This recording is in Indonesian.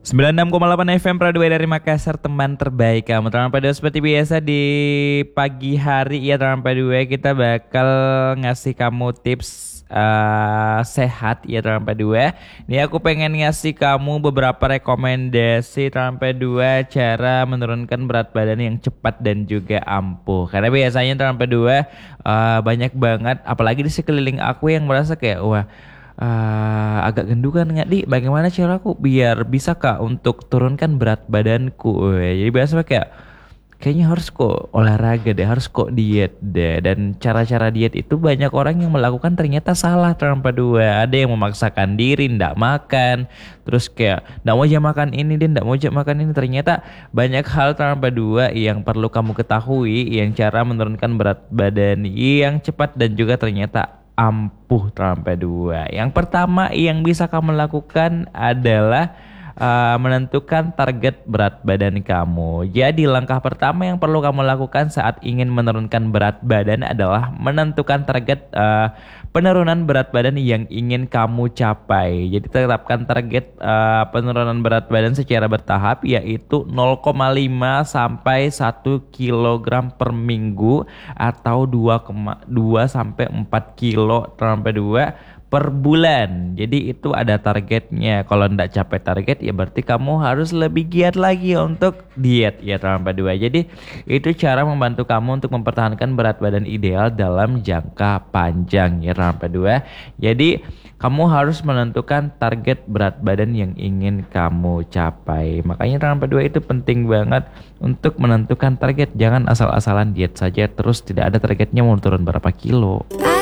96,8 FM Pradua dari Makassar, teman terbaik kamu. Teman Pradua, seperti biasa di pagi hari ya teman Pradua, kita bakal ngasih kamu tips sehat ya teman Pradua. Ini aku pengen ngasih kamu beberapa rekomendasi teman Pradua, cara menurunkan berat badan yang cepat dan juga ampuh. Karena biasanya teman Pradua banyak banget, apalagi di sekeliling aku yang merasa kayak wah, agak gendukan nggak di, bagaimana cara aku biar bisa kak untuk turunkan berat badanku. Jadi biasa kayak kayaknya harus kok olahraga deh, harus kok diet deh. Dan cara-cara diet itu banyak orang yang melakukan ternyata salah tanpa dua. Ada yang memaksakan diri ndak makan, terus kayak ndak mau aja makan ini dan ndak mau aja makan ini. Ternyata banyak hal tanpa dua yang perlu kamu ketahui, yang cara menurunkan berat badan yang cepat dan juga ternyata ampuh sampai dua. Yang pertama yang bisa kamu lakukan adalah menentukan target berat badan kamu. Jadi langkah pertama yang perlu kamu lakukan saat ingin menurunkan berat badan adalah menentukan target penurunan berat badan yang ingin kamu capai. Jadi tetapkan target penurunan berat badan secara bertahap, yaitu 0,5 sampai 1 kilogram per minggu atau 2,2 sampai 4 kilo sampai 2 per bulan. Jadi itu ada targetnya. Kalau ndak capai target ya berarti kamu harus lebih giat lagi untuk diet ya teman dua. Jadi itu cara membantu kamu untuk mempertahankan berat badan ideal dalam jangka panjang ya teman dua. Jadi kamu harus menentukan target berat badan yang ingin kamu capai. Makanya teman dua itu penting banget untuk menentukan target. Jangan asal-asalan diet saja terus tidak ada targetnya mau turun berapa kilo.